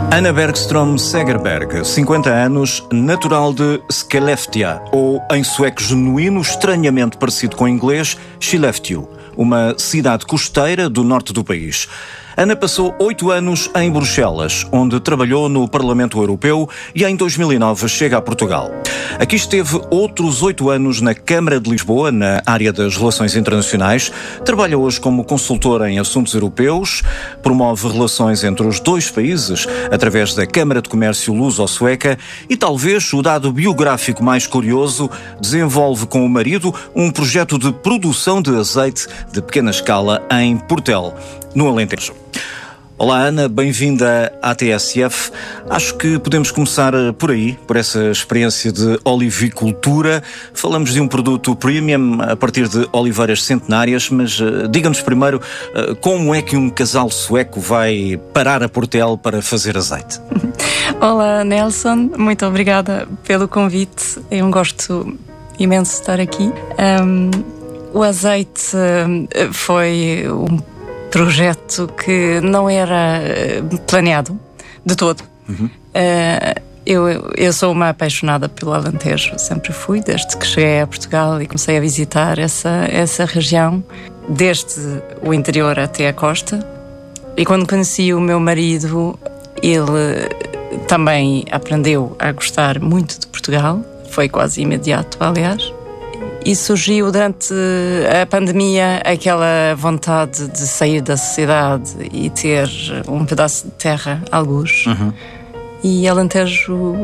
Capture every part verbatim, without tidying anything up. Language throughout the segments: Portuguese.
Anna Bergström Segerberg, cinquenta anos, natural de Skellefteå, ou em sueco genuíno, estranhamente parecido com o inglês, Skellefteå, uma cidade costeira do norte do país. Ana passou oito anos em Bruxelas, onde trabalhou no Parlamento Europeu e em dois mil e nove chega a Portugal. Aqui esteve outros oito anos na Câmara de Lisboa, na área das relações internacionais. Trabalha hoje como consultora em assuntos europeus, promove relações entre os dois países através da Câmara de Comércio Luso-Sueca e, talvez o dado biográfico mais curioso, desenvolve com o marido um projeto de produção de azeite de pequena escala em Portel, no Alentejo. Olá Ana, bem-vinda à T S F. Acho que podemos começar por aí, por essa experiência de olivicultura. Falamos de um produto premium a partir de oliveiras centenárias, mas uh, diga-nos primeiro uh, como é que um casal sueco vai parar a Portel para fazer azeite? Olá Nelson, muito obrigada pelo convite. É um gosto imenso estar aqui. Um, o azeite uh, foi um projeto que não era planeado de todo. Uhum. Uh, eu, eu sou uma apaixonada pelo Alentejo, sempre fui, desde que cheguei a Portugal e comecei a visitar essa, essa região, desde o interior até a costa. E quando conheci o meu marido, ele também aprendeu a gostar muito de Portugal, foi quase imediato, aliás. E surgiu durante a pandemia aquela vontade de sair da cidade e ter um pedaço de terra, algures. Uhum. E Alentejo uh,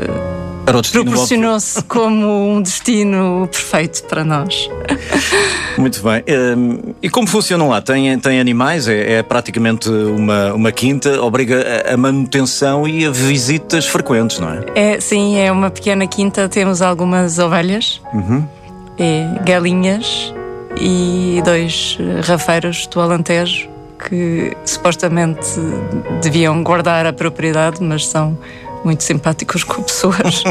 proporcionou-se como um destino perfeito para nós. Muito bem. Um, e como funcionam lá? Tem, tem animais? É, é praticamente uma, uma quinta, obriga a, a manutenção e a visitas frequentes, não é? É, sim, é uma pequena quinta, temos algumas ovelhas. Uhum. É, galinhas e dois rafeiros do Alentejo que supostamente deviam guardar a propriedade, mas são muito simpáticos com pessoas.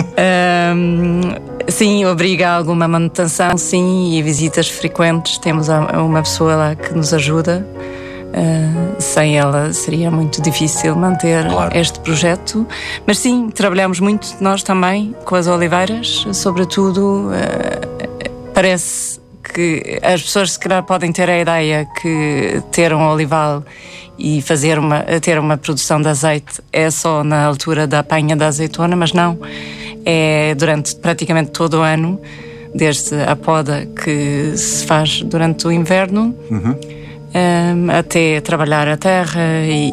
um, sim, obriga a alguma manutenção, sim, e visitas frequentes. Temos uma pessoa lá que nos ajuda. Uh, sem ela seria muito difícil manter claro. Este projeto, mas sim, trabalhamos muito nós também com as oliveiras, sobretudo. Uh, Parece que as pessoas se calhar podem ter a ideia que ter um olival e fazer uma, ter uma produção de azeite é só na altura da apanha da azeitona, mas não. É durante praticamente todo o ano, desde a poda que se faz durante o inverno, uhum. um, até trabalhar a terra e,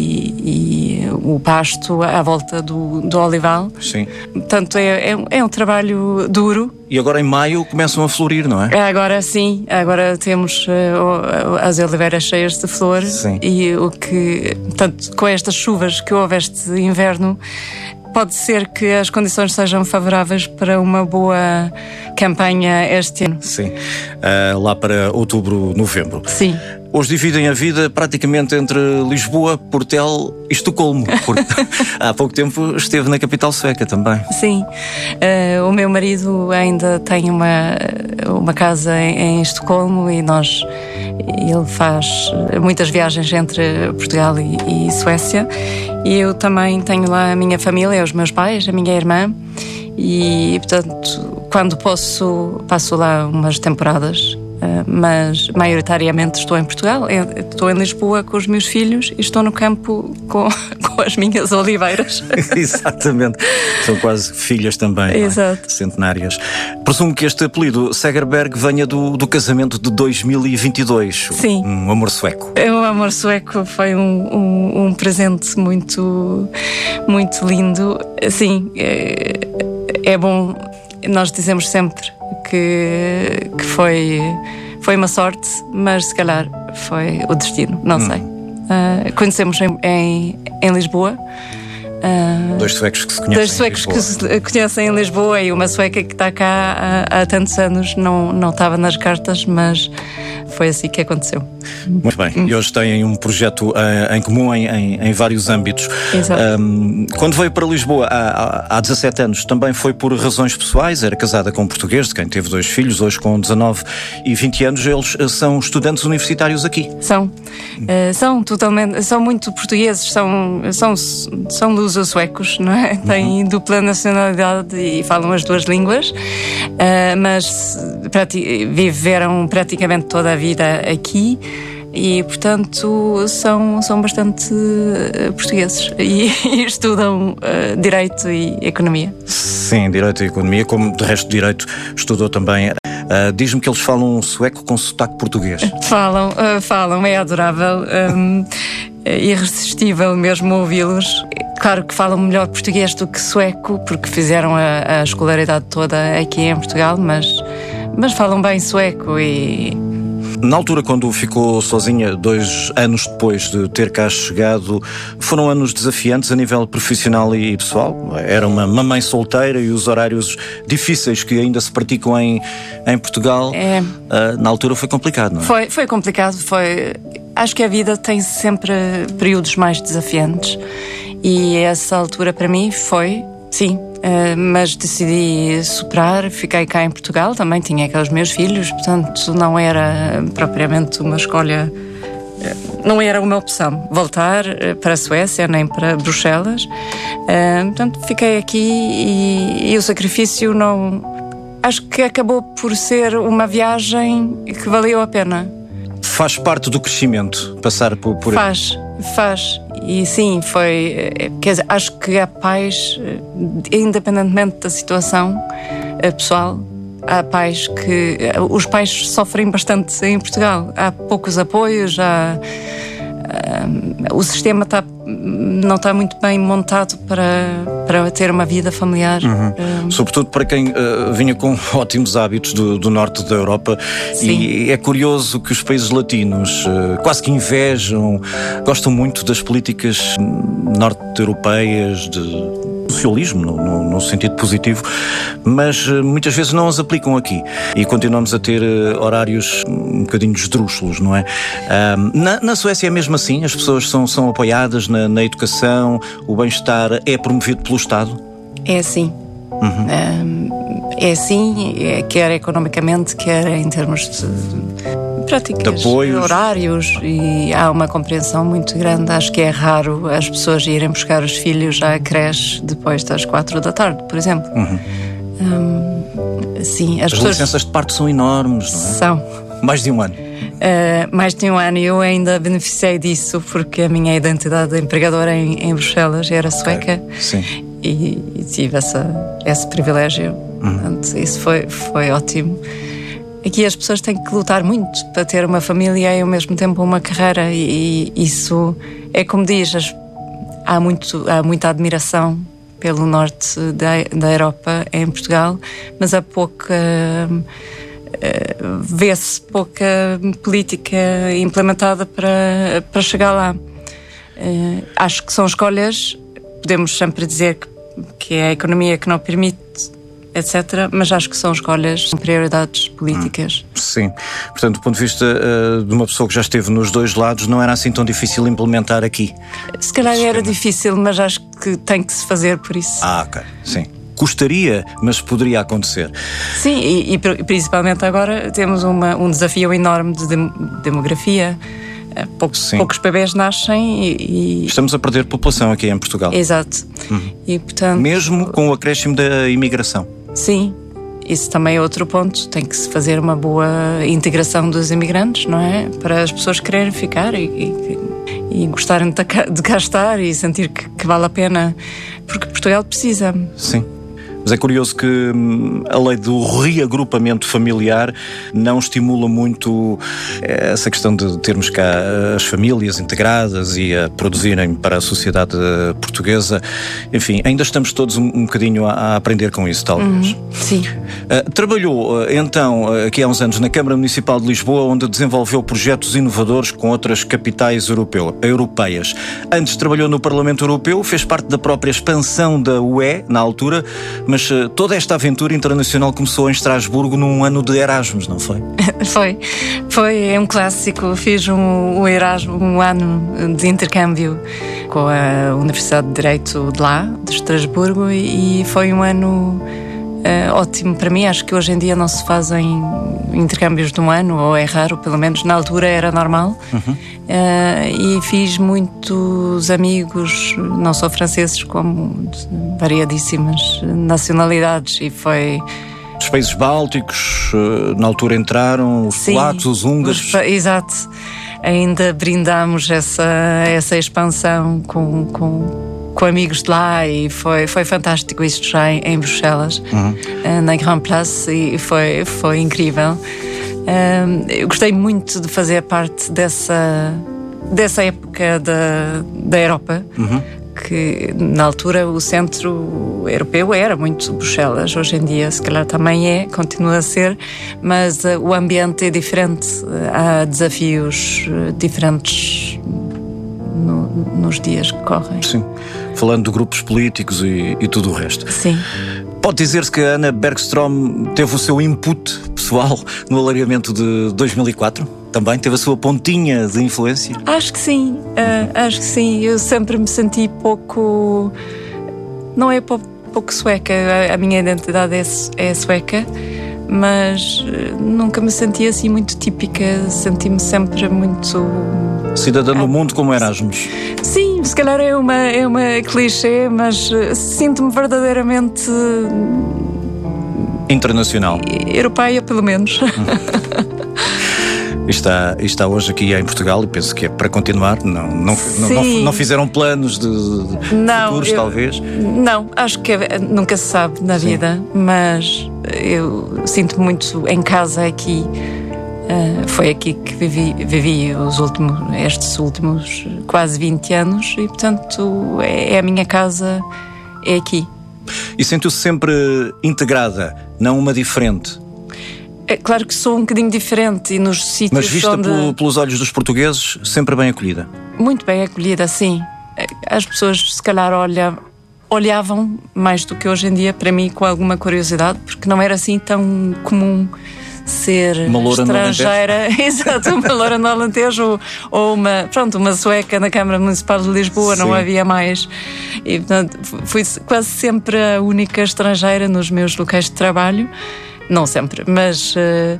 e, e o pasto à volta do, do olival. Sim. Portanto, é, é, é um trabalho duro. E agora em maio começam a florir, não é? Agora sim, agora temos uh, as oliveiras cheias de flor. Sim. E o que, portanto, com estas chuvas que houve este inverno, pode ser que as condições sejam favoráveis para uma boa campanha este ano. Sim, uh, lá para outubro, novembro. Sim. Hoje dividem a vida praticamente entre Lisboa, Portel e Estocolmo, porque há pouco tempo esteve na capital sueca também. Sim, uh, o meu marido ainda tem uma, uma casa em, em Estocolmo e nós, ele faz muitas viagens entre Portugal e, e Suécia, e eu também tenho lá a minha família, os meus pais, a minha irmã, e portanto quando posso passo lá umas temporadas. Uh, mas maioritariamente estou em Portugal, eu, estou em Lisboa com os meus filhos e estou no campo com, com as minhas oliveiras. Exatamente, são quase filhas também. Exato. É? Centenárias. Presumo que este apelido Segerberg venha do, do casamento de dois mil e vinte e dois. Sim. Um amor sueco. O amor sueco foi um, um, um presente muito, muito lindo. Sim, é, é bom, nós dizemos sempre que, que foi, foi uma sorte, mas se calhar foi o destino, não hum. sei. Uh, conhecemos em, em, em Lisboa. Uh, dois suecos que se conhecem Dois suecos em Lisboa. que se conhecem em Lisboa e uma sueca que está cá há, há tantos anos, não, não estava nas cartas, mas foi assim que aconteceu. Muito bem. E hoje têm um projeto uh, em comum em, em, em vários âmbitos. Exato. Um, quando veio para Lisboa há, há dezassete anos, também foi por razões pessoais. Era casada com um português, de quem teve dois filhos. Hoje, com dezanove e vinte anos, eles são estudantes universitários aqui. São. Uh, são totalmente... São muito portugueses. São, são, são luso-suecos, não é? Têm uhum. dupla nacionalidade e falam as duas línguas. Uh, mas prati- viveram praticamente toda a vida aqui. E, portanto, são, são bastante uh, portugueses e, e estudam uh, Direito e Economia. Sim, Direito e Economia, como de resto Direito estudou também. Uh, diz-me que eles falam sueco com sotaque português. Falam, uh, falam, é adorável, um, é irresistível mesmo ouvi-los. Claro que falam melhor português do que sueco, porque fizeram a, a escolaridade toda aqui em Portugal, mas, mas falam bem sueco e... Na altura, quando ficou sozinha, dois anos depois de ter cá chegado, foram anos desafiantes a nível profissional e pessoal? Era uma mamãe solteira e os horários difíceis que ainda se praticam em, em Portugal, é... uh, na altura foi complicado, não é? Foi, foi complicado, foi... Acho que a vida tem sempre períodos mais desafiantes e essa altura para mim foi, sim. Uh, mas decidi superar, fiquei cá em Portugal, também tinha aqueles meus filhos, portanto não era propriamente uma escolha, uh, não era uma opção voltar uh, para a Suécia nem para Bruxelas, uh, portanto fiquei aqui e, e o sacrifício não... Acho que acabou por ser uma viagem que valeu a pena. Faz parte do crescimento passar por, por Faz, faz. E sim, foi... Quer dizer, acho que há pais, independentemente da situação pessoal, há pais que... Os pais sofrem bastante em Portugal. Há poucos apoios, há... Um, o sistema tá, não está muito bem montado para, para ter uma vida familiar. Uhum. Um... Sobretudo para quem uh, vinha com ótimos hábitos do, do norte da Europa. Sim. E é curioso que os países latinos uh, quase que invejam, gostam muito das políticas norte-europeias, de socialismo, no, no, no sentido positivo, mas uh, muitas vezes não as aplicam aqui. E continuamos a ter uh, horários um bocadinho esdrúxulos, não é? Uh, na, na Suécia é mesmo assim? As pessoas são, são apoiadas na, na educação, o bem-estar é promovido pelo Estado? É assim. Uhum. É, é assim, é, quer economicamente, quer em termos de práticas, de apoios, horários, e há uma compreensão muito grande. Acho que é raro as pessoas irem buscar os filhos à creche depois das quatro da tarde, por exemplo. Uhum. Um, sim, as, as pessoas... licenças de parto são enormes, não é? São. Mais de um ano. Uh, mais de um ano e eu ainda beneficiei disso porque a minha identidade de empregadora em, em Bruxelas era sueca. Okay. Sim. E, e tive essa, esse privilégio. Uhum. Portanto, isso foi, foi ótimo. Aqui as pessoas têm que lutar muito para ter uma família e ao mesmo tempo uma carreira, e, e isso é como diz, as, há, muito, há muita admiração pelo norte da, da Europa em Portugal, mas há pouca... Uh, vê-se pouca política implementada para, para chegar lá. Uh, acho que são escolhas, podemos sempre dizer que, que é a economia que não permite, etcétera, mas acho que são escolhas, são prioridades políticas. Hum, sim. Portanto, do ponto de vista uh, de uma pessoa que já esteve nos dois lados, não era assim tão difícil implementar aqui? Se calhar era difícil, mas acho que tem que se fazer por isso. Ah, ok. Sim. Custaria, mas poderia acontecer. Sim, e, e principalmente agora temos uma, um desafio enorme de dem- demografia. Poucos, poucos bebés nascem e, e... Estamos a perder população aqui em Portugal. Exato. Uhum. E, portanto... Mesmo com o acréscimo da imigração. Sim, isso também é outro ponto. Tem que se fazer uma boa integração dos imigrantes, não é? Para as pessoas quererem ficar e, e, e gostarem de, de cá estar e sentir que, que vale a pena, porque Portugal precisa. Sim. Mas é curioso que hum, a lei do reagrupamento familiar não estimula muito essa questão de termos cá as famílias integradas e a produzirem para a sociedade portuguesa. Enfim, ainda estamos todos um, um bocadinho a, a aprender com isso, talvez. Hum, sim. Uh, trabalhou, uh, então, aqui há uns anos na Câmara Municipal de Lisboa, onde desenvolveu projetos inovadores com outras capitais europeu, europeias. Antes trabalhou no Parlamento Europeu, fez parte da própria expansão da U E, na altura, mas Mas uh, toda esta aventura internacional começou em Estrasburgo num ano de Erasmus, não foi? Foi. Foi é um clássico. Fiz um, um Erasmus, um ano de intercâmbio com a Universidade de Direito de lá, de Estrasburgo, e, e foi um ano uh, ótimo para mim. Acho que hoje em dia não se fazem intercâmbios de um ano, ou é raro, pelo menos na altura era normal. Uhum. Uh, e fiz muitos amigos, não só franceses, como de variadíssimas nacionalidades, e foi... Os países bálticos, na altura entraram, os Sim, polacos, os húngaros. Os, exato. Ainda brindámos essa, essa expansão com, com, com amigos de lá, e foi, foi fantástico. Isto já em, em Bruxelas, uhum. na Grand Place, e foi, foi incrível. Eu gostei muito de fazer parte dessa, dessa época da, da Europa. Uhum. Que na altura o centro europeu era muito Bruxelas, hoje em dia se calhar também é, continua a ser, mas uh, o ambiente é diferente, há desafios uh, diferentes no, nos dias que correm. Sim, falando de grupos políticos e, e tudo o resto. Sim. Pode dizer-se que a Anna Bergström teve o seu input pessoal no alargamento de dois mil e quatro? Também teve a sua pontinha de influência? Acho que sim, uh, acho que sim. Eu sempre me senti pouco... Não é pouco, pouco sueca, a, a minha identidade é, é sueca, mas uh, nunca me senti assim muito típica, senti-me sempre muito... Cidadã do mundo como Erasmus. Sim, se calhar é uma, é uma clichê, mas uh, sinto-me verdadeiramente... internacional. Europeia, pelo menos. Está, está hoje aqui em Portugal e penso que é para continuar. Não, não, não, não fizeram planos de, de não, futuros, eu, talvez? Não, acho que nunca se sabe na Sim. vida, mas eu sinto muito em casa aqui. Uh, foi aqui que vivi, vivi os últimos, estes últimos quase vinte anos, e portanto é, é a minha casa, é aqui. E sentiu-se sempre integrada, não uma diferente? É claro que sou um bocadinho diferente, e nos sítios Mas vista onde... pelo, pelos olhos dos portugueses, sempre bem acolhida? Muito bem acolhida, sim. As pessoas se calhar olham, olhavam mais do que hoje em dia para mim com alguma curiosidade, porque não era assim tão comum ser uma loura estrangeira, exato, uma loura no Alentejo, ou, ou uma, pronto, uma sueca na Câmara Municipal de Lisboa. Sim. Não havia mais. E portanto fui quase sempre a única estrangeira nos meus locais de trabalho. Não sempre, mas uh,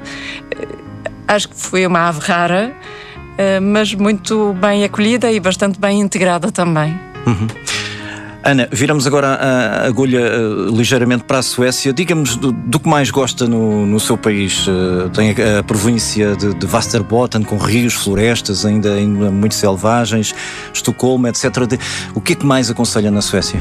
acho que fui uma ave rara, uh, mas muito bem acolhida e bastante bem integrada também. Uhum. Ana, viramos agora a agulha uh, ligeiramente para a Suécia. Diga-nos do, do que mais gosta no, no seu país. Uh, tem a, a província de, de Västerbotten, com rios, florestas, ainda, ainda muito selvagens, Estocolmo, etcétera. De, o que é que mais aconselha na Suécia?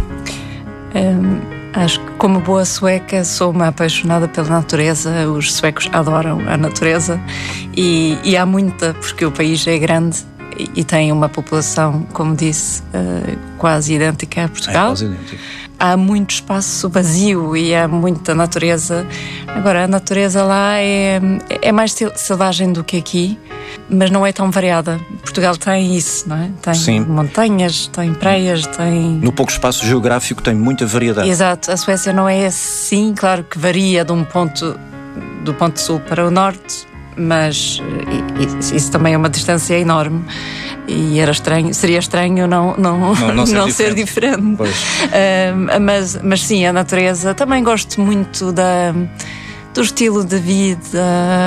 Um... Acho que, como boa sueca, sou uma apaixonada pela natureza. Os suecos adoram a natureza, e, e há muita, porque o país é grande e, e tem uma população, como disse, uh, quase idêntica a Portugal. É quase idêntica. Há muito espaço vazio e há muita natureza. Agora, a natureza lá é, é mais selvagem do que aqui, mas não é tão variada. Portugal tem isso, não é? Tem Sim. montanhas, tem praias, tem... No pouco espaço geográfico tem muita variedade. Exato. A Suécia não é assim, claro que varia de um ponto, do ponto sul para o norte, mas isso também é uma distância enorme. E era estranho, seria estranho não, não, não, não, ser, não diferente. ser diferente. Uh, mas, mas sim, a natureza. Também gosto muito da, do estilo de vida.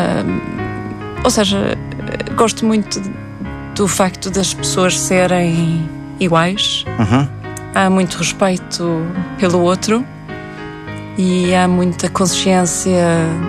Ou seja, gosto muito do facto das pessoas serem iguais. Uhum. Há muito respeito pelo outro e há muita consciência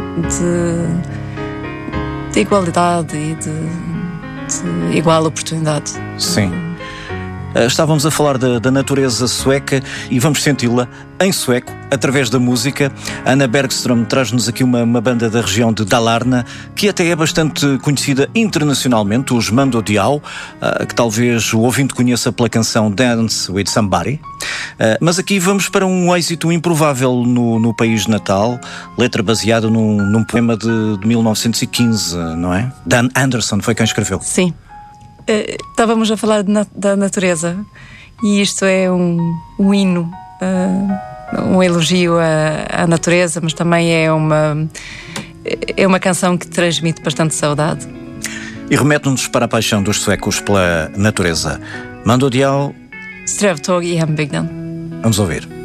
de, de igualdade e de de igual oportunidade. Sim. Estávamos a falar da, da natureza sueca e vamos senti-la em sueco, através da música. A Anna Bergström traz-nos aqui uma, uma banda da região de Dalarna, que até é bastante conhecida internacionalmente, os Mando Diao, uh, que talvez o ouvinte conheça pela canção Dance with Somebody. Uh, mas aqui vamos para um êxito improvável no, no país natal, letra baseada num, num poema de, de mil novecentos e quinze, não é? Dan Anderson foi quem escreveu. Sim. Uh, estávamos a falar de na, da natureza, e isto é um, um hino uh, um elogio à, à natureza, mas também é uma, é uma canção que transmite bastante saudade. E remete-nos para a paixão dos suecos pela natureza. Mando Diao. Strävtåg i hembygden. Vamos ouvir.